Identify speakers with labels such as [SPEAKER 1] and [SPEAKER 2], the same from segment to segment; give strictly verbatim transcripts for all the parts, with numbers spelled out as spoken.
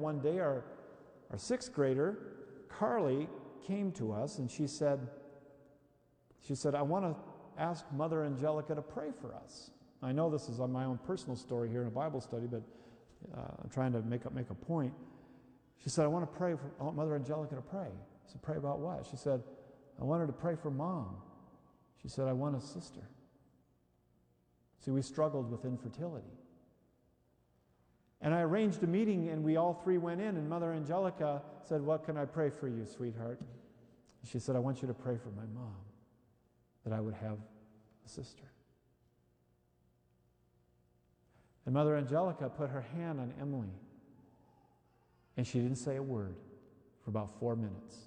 [SPEAKER 1] one day our, our sixth grader, Carly, came to us and she said, she said, I want to ask Mother Angelica to pray for us. I know this is on my own personal story here in a Bible study, but uh, I'm trying to make, make a point. She said, I want to pray for, I want Mother Angelica to pray. I said, pray about what? She said, I want her to pray for Mom. She said, I want a sister. See, we struggled with infertility. And I arranged a meeting, and we all three went in, and Mother Angelica said, what can I pray for you, sweetheart? She said, I want you to pray for my mom, that I would have a sister. And Mother Angelica put her hand on Emily, and she didn't say a word for about four minutes.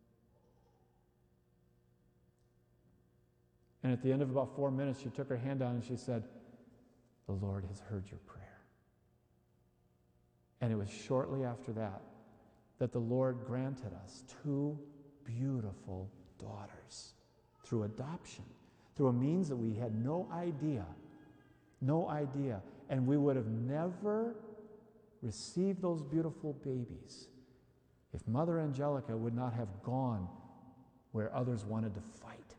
[SPEAKER 1] And at the end of about four minutes, she took her hand down and she said, the Lord has heard your prayer. And it was shortly after that that the Lord granted us two beautiful daughters through adoption, through a means that we had no idea, no idea. And we would have never received those beautiful babies if Mother Angelica would not have gone where others wanted to fight.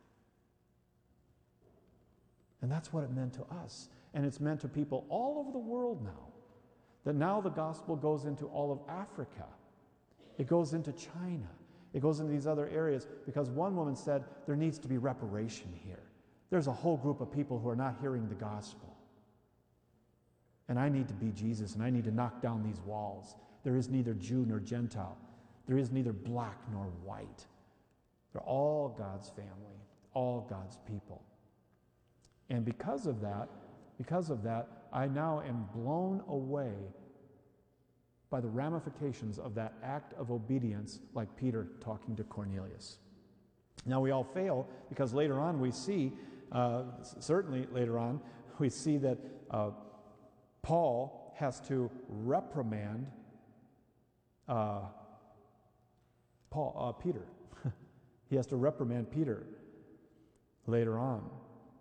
[SPEAKER 1] And that's what it meant to us. And it's meant to people all over the world now. That now the gospel goes into all of Africa. It goes into China. It goes into these other areas because one woman said there needs to be reparation here. There's a whole group of people who are not hearing the gospel. And I need to be Jesus, and I need to knock down these walls. There is neither Jew nor Gentile. There is neither black nor white. They're all God's family, all God's people. And because of that, because of that, I now am blown away by the ramifications of that act of obedience, like Peter talking to Cornelius. Now we all fail because later on we see, uh, certainly later on, we see that uh, Paul has to reprimand uh, Paul, uh, Peter. He has to reprimand Peter later on.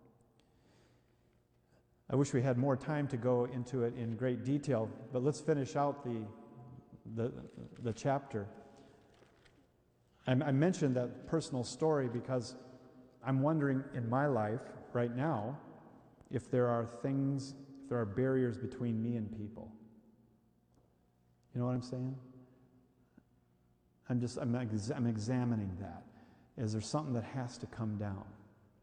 [SPEAKER 1] I wish we had more time to go into it in great detail, but let's finish out the the, the chapter. I, I mentioned that personal story because I'm wondering in my life right now if there are things, if there are barriers between me and people. You know what I'm saying? I'm just, I'm, ex- I'm examining that. Is there something that has to come down?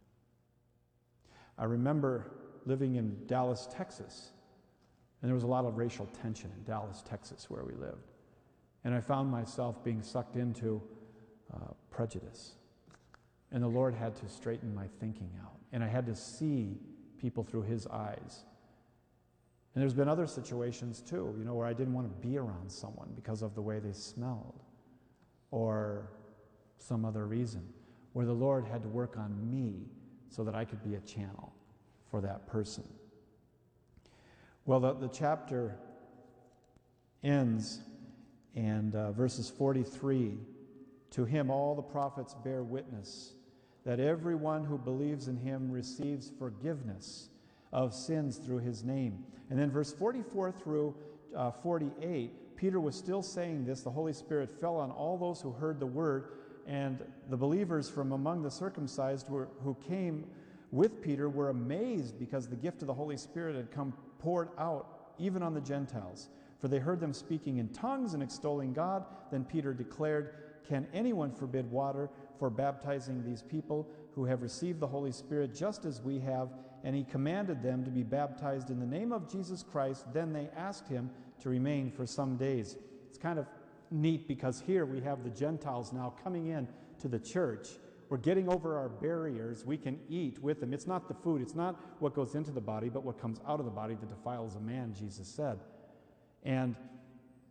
[SPEAKER 1] I remember living in Dallas, Texas, and there was a lot of racial tension in Dallas, Texas, where we lived. And I found myself being sucked into uh, prejudice. And the Lord had to straighten my thinking out. And I had to see people through His eyes. And there's been other situations too, you know, where I didn't want to be around someone because of the way they smelled or some other reason, where the Lord had to work on me so that I could be a channel for that person. Well, the, the chapter ends, and uh, verses forty-three, to Him all the prophets bear witness that everyone who believes in Him receives forgiveness of sins through His name. And then verse forty-four through uh, forty-eight, Peter was still saying this. The Holy Spirit fell on all those who heard the word, and the believers from among the circumcised were, who came with Peter were amazed because the gift of the Holy Spirit had come poured out even on the Gentiles. For they heard them speaking in tongues and extolling God. Then Peter declared, can anyone forbid water for baptizing these people who have received the Holy Spirit just as we have? And he commanded them to be baptized in the name of Jesus Christ. Then they asked him to remain for some days. It's kind of neat because here we have the Gentiles now coming in to the church. We're getting over our barriers. We can eat with them. It's not the food. It's not what goes into the body, but what comes out of the body that defiles a man, Jesus said. And,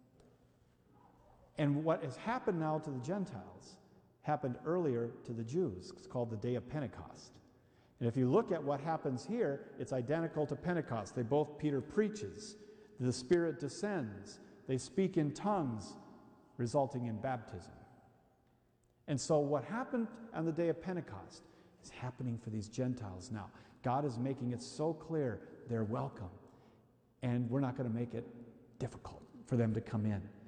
[SPEAKER 1] and what has happened now to the Gentiles happened earlier to the Jews. It's called the Day of Pentecost. And if you look at what happens here, it's identical to Pentecost. They both, Peter preaches. The Spirit descends. They speak in tongues, resulting in baptism. And so what happened on the day of Pentecost is happening for these Gentiles now. God is making it so clear they're welcome. And we're not going to make it difficult for them to come in.